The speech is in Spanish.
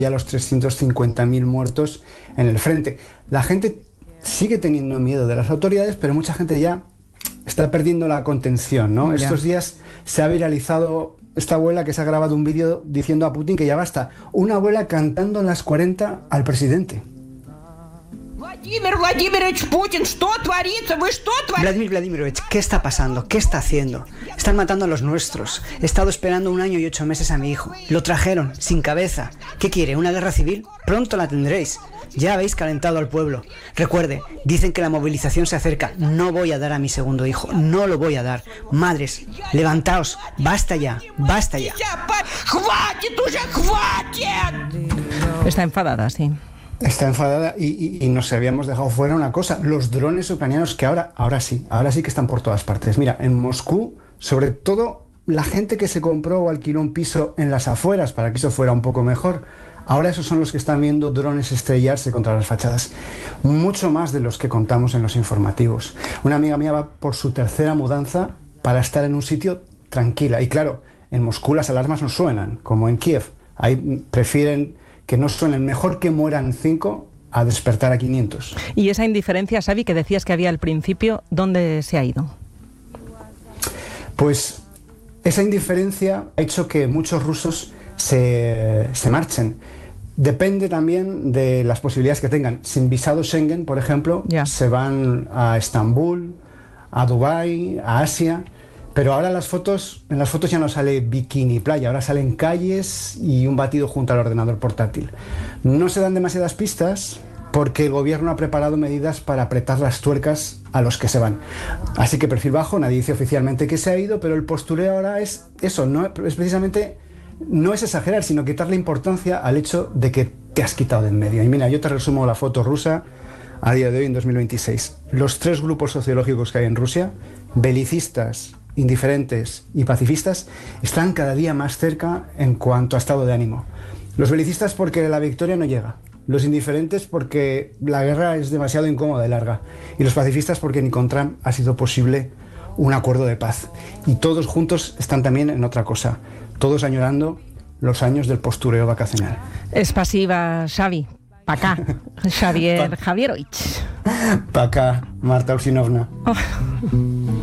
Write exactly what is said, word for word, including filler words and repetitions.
ya los trescientos cincuenta mil muertos en el frente. La gente sigue teniendo miedo de las autoridades, pero mucha gente ya está perdiendo la contención, ¿no? Ya. Estos días se ha viralizado esta abuela que se ha grabado un vídeo diciendo a Putin que ya basta. Una abuela cantando en las cuarenta al presidente. Vladimir Vladimirovich Putin, ¿qué творится? ¿Вы что творите? Vladimir Vladimirovich, ¿qué está pasando? ¿Qué está haciendo? Están matando a los nuestros. He estado esperando un año y ocho meses a mi hijo. Lo trajeron, sin cabeza. ¿Qué quiere? ¿Una guerra civil? Pronto la tendréis. Ya habéis calentado al pueblo. Recuerde, dicen que la movilización se acerca. No voy a dar a mi segundo hijo. No lo voy a dar. Madres, levantaos. Basta ya. Basta ya. Está enfadada, sí. Está enfadada y, y, y nos habíamos dejado fuera una cosa. Los drones ucranianos que ahora, ahora sí, ahora sí que están por todas partes. Mira, en Moscú, sobre todo la gente que se compró o alquiló un piso en las afueras para que eso fuera un poco mejor, ahora esos son los que están viendo drones estrellarse contra las fachadas. Mucho más de los que contamos en los informativos. Una amiga mía va por su tercera mudanza para estar en un sitio tranquila. Y claro, en Moscú las alarmas no suenan, como en Kiev. Ahí prefieren que no suenen, mejor que mueran cinco a despertar a quinientos. Y esa indiferencia, Xavi, que decías que había al principio, ¿dónde se ha ido? Pues esa indiferencia ha hecho que muchos rusos se, se marchen. Depende también de las posibilidades que tengan. Sin visado Schengen, por ejemplo, yeah. se van a Estambul, a Dubái, a Asia. Pero ahora las fotos, en las fotos ya no sale bikini playa, ahora salen calles y un batido junto al ordenador portátil. No se dan demasiadas pistas porque el gobierno ha preparado medidas para apretar las tuercas a los que se van. Así que perfil bajo, nadie dice oficialmente que se ha ido, pero el postureo ahora es eso, no es precisamente, no es exagerar, sino quitarle importancia al hecho de que te has quitado de en medio. Y mira, yo te resumo la foto rusa a día de hoy, en dos mil veintiséis. Los tres grupos sociológicos que hay en Rusia, belicistas, indiferentes y pacifistas, están cada día más cerca en cuanto a estado de ánimo. Los belicistas porque la victoria no llega, los indiferentes porque la guerra es demasiado incómoda y larga, y los pacifistas porque ni con Trump ha sido posible un acuerdo de paz. Y todos juntos están también en otra cosa, todos añorando los años del postureo vacacional. Es pasiva, Xavi. Pa' acá, Xavier Javierovich. Pa' acá, Marta Usinovna. Oh.